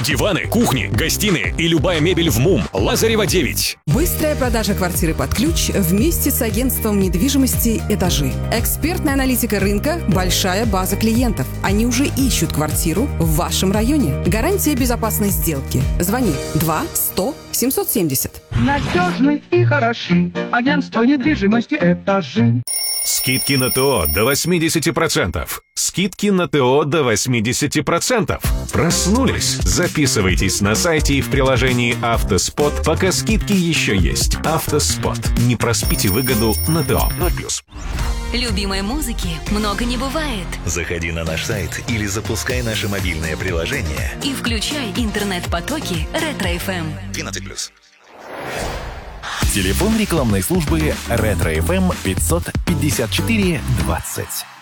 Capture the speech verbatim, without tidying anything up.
Диваны, кухни, гостиные и любая мебель в МУМ. Лазарева девять. Быстрая продажа квартиры под ключ вместе с агентством недвижимости «Этажи». Экспертная аналитика рынка, большая база клиентов. Они уже ищут квартиру в вашем районе. Гарантия безопасной сделки. Звони два сто семьсот семьдесят. Надежный и хороший. Агентство недвижимости «Этажи». Скидки на ТО до восемьдесят процентов. Скидки на ТО до восемьдесят процентов. Проснулись? Записывайтесь на сайте и в приложении «Автоспот», пока скидки еще есть. «Автоспот». Не проспите выгоду на ТО. ноль плюс. Любимой музыки много не бывает. Заходи на наш сайт или запускай наше мобильное приложение И включай интернет-потоки Ретро эф эм. двенадцать плюс. Телефон рекламной службы Ретро эф эм пятьсот пятьдесят четыре двадцать.